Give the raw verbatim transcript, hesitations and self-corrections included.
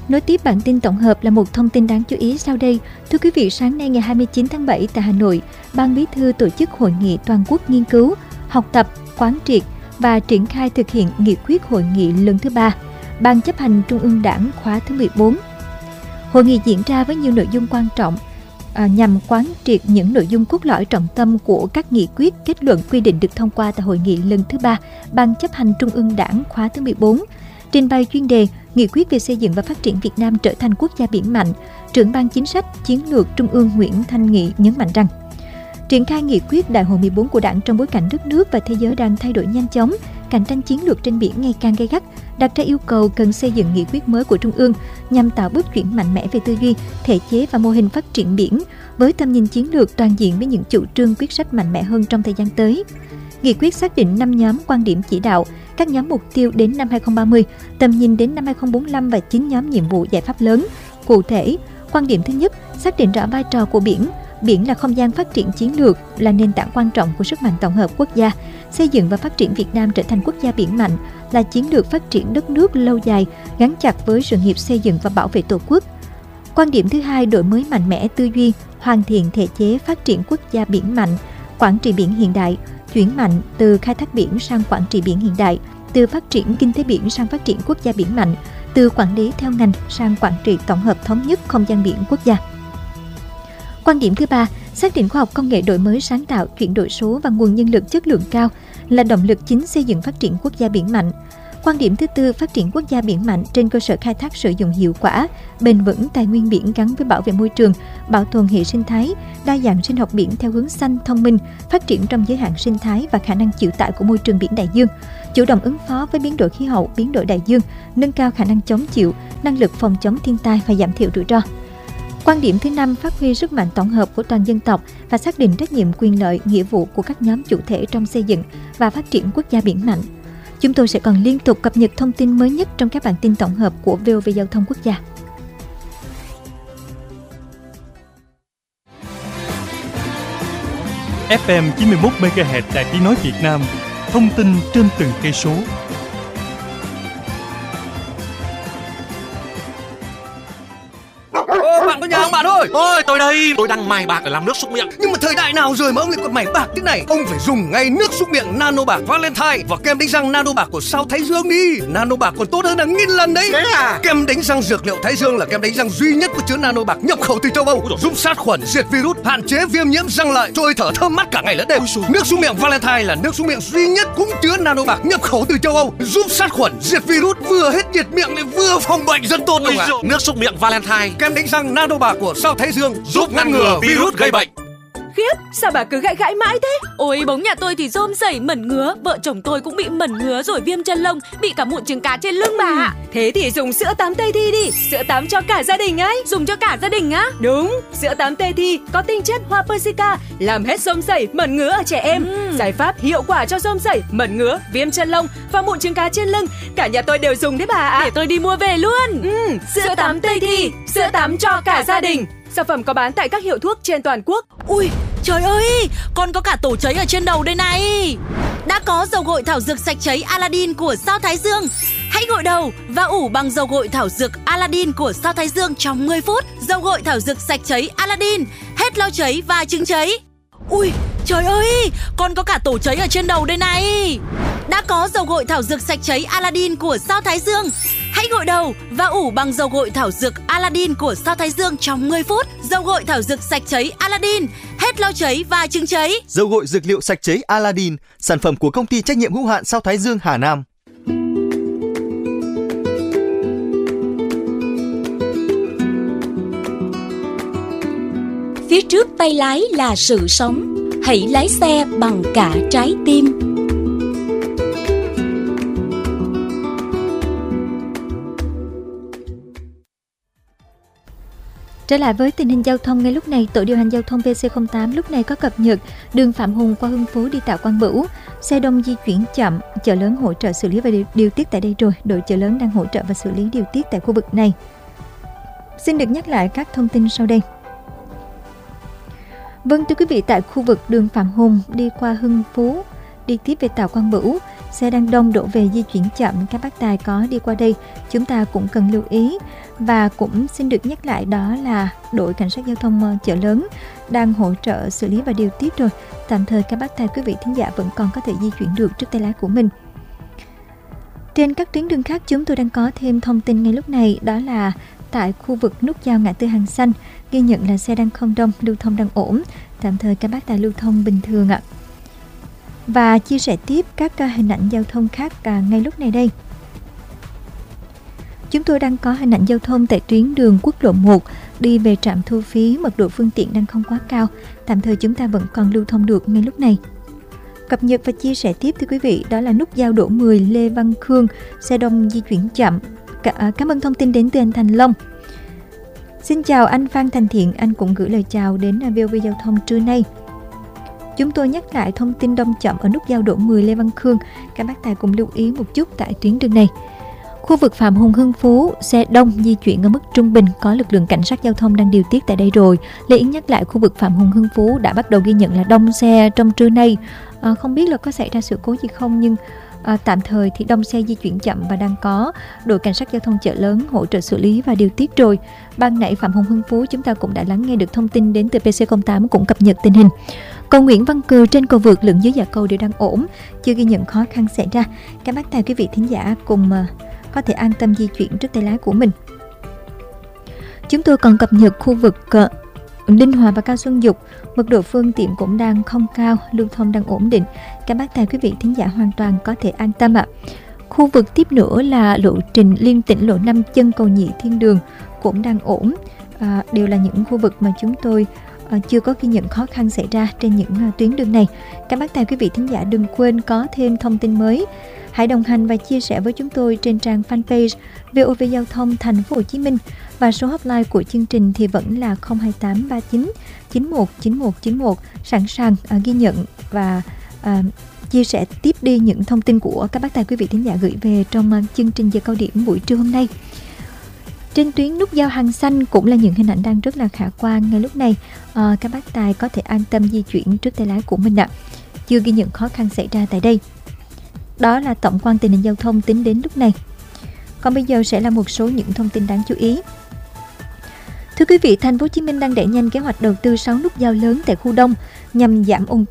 Nối tiếp bản tin tổng hợp là một thông tin đáng chú ý sau đây. Thưa quý vị, sáng nay ngày hai mươi chín tháng bảy tại Hà Nội, Ban Bí thư tổ chức hội nghị toàn quốc nghiên cứu, học tập, quán triệt và triển khai thực hiện nghị quyết hội nghị lần thứ ba, Ban chấp hành Trung ương Đảng khóa thứ mười bốn. Hội nghị diễn ra với nhiều nội dung quan trọng à, nhằm quán triệt những nội dung cốt lõi trọng tâm của các nghị quyết, kết luận, quy định được thông qua tại hội nghị lần thứ ba, Ban chấp hành Trung ương Đảng khóa thứ mười bốn. Trình bày chuyên đề Nghị quyết về xây dựng và phát triển Việt Nam trở thành quốc gia biển mạnh, trưởng ban chính sách chiến lược Trung ương Nguyễn Thanh Nghị nhấn mạnh rằng, triển khai nghị quyết Đại hội mười bốn của Đảng trong bối cảnh đất nước và thế giới đang thay đổi nhanh chóng, cạnh tranh chiến lược trên biển ngày càng gay gắt, đặt ra yêu cầu cần xây dựng nghị quyết mới của Trung ương nhằm tạo bước chuyển mạnh mẽ về tư duy, thể chế và mô hình phát triển biển với tầm nhìn chiến lược toàn diện với những chủ trương quyết sách mạnh mẽ hơn trong thời gian tới. Nghị quyết xác định năm nhóm quan điểm chỉ đạo, các nhóm mục tiêu đến năm hai không ba không, tầm nhìn đến năm hai không bốn lăm và chín nhóm nhiệm vụ giải pháp lớn. Cụ thể, quan điểm thứ nhất, xác định rõ vai trò của biển. Biển là không gian phát triển chiến lược, là nền tảng quan trọng của sức mạnh tổng hợp quốc gia. Xây dựng và phát triển Việt Nam trở thành quốc gia biển mạnh là chiến lược phát triển đất nước lâu dài, gắn chặt với sự nghiệp xây dựng và bảo vệ Tổ quốc. Quan điểm thứ hai, đổi mới mạnh mẽ tư duy, hoàn thiện thể chế phát triển quốc gia biển mạnh, quản trị biển hiện đại, chuyển mạnh từ khai thác biển sang quản trị biển hiện đại, từ phát triển kinh tế biển sang phát triển quốc gia biển mạnh, từ quản lý theo ngành sang quản trị tổng hợp thống nhất không gian biển quốc gia. Quan điểm thứ ba, xác định khoa học công nghệ đổi mới sáng tạo, chuyển đổi số và nguồn nhân lực chất lượng cao là động lực chính xây dựng phát triển quốc gia biển mạnh. Quan điểm thứ tư, phát triển quốc gia biển mạnh trên cơ sở khai thác sử dụng hiệu quả, bền vững tài nguyên biển gắn với bảo vệ môi trường, bảo tồn hệ sinh thái, đa dạng sinh học biển theo hướng xanh, thông minh, phát triển trong giới hạn sinh thái và khả năng chịu tải của môi trường biển đại dương, chủ động ứng phó với biến đổi khí hậu, biến đổi đại dương, nâng cao khả năng chống chịu, năng lực phòng chống thiên tai và giảm thiểu rủi ro. Quan điểm thứ năm, phát huy sức mạnh tổng hợp của toàn dân tộc và xác định trách nhiệm, quyền lợi, nghĩa vụ của các nhóm chủ thể trong xây dựng và phát triển quốc gia biển mạnh. Chúng tôi sẽ còn liên tục cập nhật thông tin mới nhất trong các bản tin tổng hợp của vê o vê Giao thông Quốc gia. ép em chín mươi mốt mê ga héc Đài Tiếng nói Việt Nam, thông tin trên từng cây số. Bạn có nhà không bạn ơi? Ôi tôi đây, tôi đang mài bạc để làm nước súc miệng. Nhưng mà thời đại nào rồi mà ông lại còn mài bạc thế này? Ông phải dùng ngay nước súc miệng Nano Bạc Valentine và kem đánh răng Nano Bạc của Sao Thái Dương đi. Nano Bạc còn tốt hơn hàng nghìn lần đấy. Thế à? Kem đánh răng dược liệu Thái Dương là kem đánh răng duy nhất có chứa Nano Bạc nhập khẩu từ châu Âu, giúp sát khuẩn, diệt virus, hạn chế viêm nhiễm răng lợi, trôi thở thơm mát cả ngày lẫn đêm. Nước súc miệng Valentine là nước súc miệng duy nhất cũng chứa Nano Bạc nhập khẩu từ châu Âu, giúp sát khuẩn, diệt virus, vừa hết nhiệt miệng lại vừa phòng bệnh rất tốt đâu ạ. Nước súc miệng Valentine, kem đánh răng Nano Bạc của Sao Thái Dương giúp ngăn ngừa virus gây bệnh. Khiếp, sao bà cứ gãi gãi mãi thế? Ôi, bóng nhà tôi thì rôm rẩy mẩn ngứa, vợ chồng tôi cũng bị mẩn ngứa rồi viêm chân lông, bị cả mụn trứng cá trên lưng bà ạ. Thế thì dùng sữa tắm Tây Thi đi, sữa tắm cho cả gia đình ấy. Dùng cho cả gia đình á? Đúng, sữa tắm Tây Thi có tinh chất hoa persica, làm hết rôm rẩy, mẩn ngứa ở trẻ em. Ừ. Giải pháp hiệu quả cho rôm rẩy, mẩn ngứa, viêm chân lông và mụn trứng cá trên lưng. Cả nhà tôi đều dùng đấy bà ạ. Để tôi đi mua về luôn. Ừ, sữa, sữa tắm Tây Thi, sữa tắm cho cả gia đình. Sản phẩm có bán tại các hiệu thuốc trên toàn quốc. Ui, trời ơi, con có cả tổ cháy ở trên đầu đây này. Đã có dầu gội thảo dược sạch cháy Aladdin của Sao Thái Dương. Hãy gội đầu và ủ bằng dầu gội thảo dược Aladdin của Sao Thái Dương trong mười phút. Dầu gội thảo dược sạch cháy Aladdin, hết lo cháy và chứng cháy. Ui, trời ơi, con có cả tổ cháy ở trên đầu đây này. Đã có dầu gội thảo dược sạch cháy Aladdin của Sao Thái Dương. Hãy gội đầu và ủ bằng dầu gội thảo dược Aladdin của Sao Thái Dương trong mười phút. Dầu gội thảo dược sạch cháy Aladdin, hết lo cháy và chứng cháy. Dầu gội dược liệu sạch cháy Aladdin, sản phẩm của công ty trách nhiệm hữu hạn Sao Thái Dương Hà Nam. Phía trước tay lái là sự sống, hãy lái xe bằng cả trái tim. Trở lại với tình hình giao thông ngay lúc này, tổ điều hành giao thông vê xê không tám lúc này có cập nhật đường Phạm Hùng qua Hưng Phú đi Tạ Quang Bửu, xe đông di chuyển chậm, chợ lớn hỗ trợ xử lý và điều, điều tiết tại đây rồi, đội chợ lớn đang hỗ trợ và xử lý điều tiết tại khu vực này. Xin được nhắc lại các thông tin sau đây. Vâng, thưa quý vị, tại khu vực đường Phạm Hùng đi qua Hưng Phú đi tiếp về Tạ Quang Bửu, xe đang đông đổ về di chuyển chậm, các bác tài có đi qua đây chúng ta cũng cần lưu ý. Và cũng xin được nhắc lại đó là đội cảnh sát giao thông chợ lớn đang hỗ trợ xử lý và điều tiết rồi. Tạm thời các bác tài quý vị thính giả vẫn còn có thể di chuyển được trước tay lái của mình. Trên các tuyến đường khác chúng tôi đang có thêm thông tin ngay lúc này, đó là tại khu vực nút giao ngã tư Hàng Xanh ghi nhận là xe đang không đông, lưu thông đang ổn. Tạm thời các bác tài lưu thông bình thường ạ. Và chia sẻ tiếp các hình ảnh giao thông khác ngay lúc này đây. Chúng tôi đang có hình ảnh giao thông tại tuyến đường quốc lộ một đi về trạm thu phí, mật độ phương tiện đang không quá cao. Tạm thời chúng ta vẫn còn lưu thông được ngay lúc này. Cập nhật và chia sẻ tiếp thưa quý vị, đó là nút giao đỗ mười Lê Văn Khương, xe đông di chuyển chậm. Cảm ơn thông tin đến từ anh Thành Long. Xin chào anh Phan Thành Thiện, anh cũng gửi lời chào đến vê o vê Giao thông trưa nay. Chúng tôi nhắc lại thông tin đông chậm ở nút giao đỗ mười Lê Văn Khương, các bác tài cùng lưu ý một chút tại tuyến đường này. Khu vực Phạm Hùng Hưng Phú, xe đông di chuyển ở mức trung bình, có lực lượng cảnh sát giao thông đang điều tiết tại đây rồi. Lê Yến nhắc lại khu vực Phạm Hùng Hưng Phú đã bắt đầu ghi nhận là đông xe trong trưa nay. À, không biết là có xảy ra sự cố gì không, nhưng à, tạm thời thì đông xe di chuyển chậm và đang có đội cảnh sát giao thông chợ lớn hỗ trợ xử lý và điều tiết rồi. Ban nãy Phạm Hùng Hưng Phú chúng ta cũng đã lắng nghe được thông tin đến từ pê xê không tám cũng cập nhật tình hình. Cầu Nguyễn Văn Cừ trên cầu vượt lẫn dưới dạ cầu đều đang ổn, chưa ghi nhận khó khăn xảy ra. Các bác tài quý vị thính giả cùng uh, có thể an tâm di chuyển trước tay lái của mình. Chúng tôi còn cập nhật khu vực uh, Ninh Hòa và Cao Xuân Dục, mật độ phương tiện cũng đang không cao, lưu thông đang ổn định. Các bác tài quý vị thính giả hoàn toàn có thể an tâm ạ. Khu vực tiếp nữa là lộ trình liên tỉnh lộ năm chân cầu Nhị Thiên Đường cũng đang ổn. À, đều là những khu vực mà chúng tôi à, chưa có ghi nhận khó khăn xảy ra trên những à, tuyến đường này. Các bác tài quý vị thính giả đừng quên có thêm thông tin mới, hãy đồng hành và chia sẻ với chúng tôi trên trang fanpage vê o vê Giao thông Thành phố Hồ Chí Minh, và số hotline của chương trình thì vẫn là không hai tám ba chín chín một chín một chín một, sẵn sàng à, ghi nhận và à, chia sẻ tiếp đi những thông tin của các bác tài quý vị thính giả gửi về trong à, chương trình giờ cao điểm buổi trưa hôm nay. Trên tuyến nút giao Hàng Xanh cũng là những hình ảnh đang rất là khả quan ngay lúc này. À, các bác tài có thể an tâm di chuyển trước tay lái của mình ạ. Chưa ghi nhận khó khăn xảy ra tại đây. Đó là tổng quan tình hình giao thông tính đến lúc này. Còn bây giờ sẽ là một số những thông tin đáng chú ý. Thưa quý vị, Thành phố Hồ Chí Minh đang đẩy nhanh kế hoạch đầu tư sáu nút giao lớn tại khu Đông nhằm giảm ùn